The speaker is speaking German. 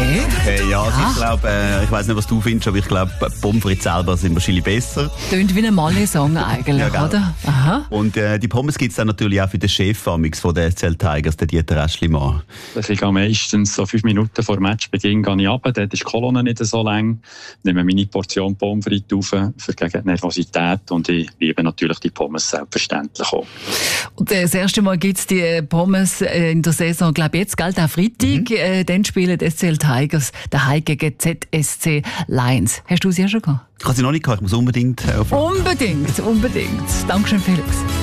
Okay. Ja, also ich glaube, ich weiss nicht, was du findest, aber ich glaube, Pommes frites selber sind wahrscheinlich besser. Tönt wie ein Malé-Song eigentlich, Ja, oder? Aha. Und die Pommes gibt es dann natürlich auch für den Chef von der SCL Tigers, den Dieter Aeschlimann. Ich gehe meistens so 5 Minuten vor Matchbeginn gehe ich runter, dort ist die Kolonne nicht so lang, nehme meine Portion Pommes frites auf, für gegen die Nervosität und ich liebe natürlich die Pommes selbstverständlich auch. Und das erste Mal gibt es die Pommes in der Saison, glaube ich, jetzt, gell, am Freitag. Dann spielen die SCL Tigers daheim gegen ZSC Lions. Hast du sie ja schon gehabt? Ich habe sie noch nicht gehabt, ich muss unbedingt Unbedingt. Dankeschön, Felix.